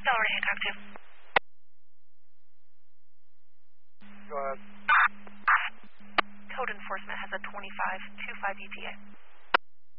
Valerie, I talk to. Go ahead. Code enforcement has a 2525 ETA.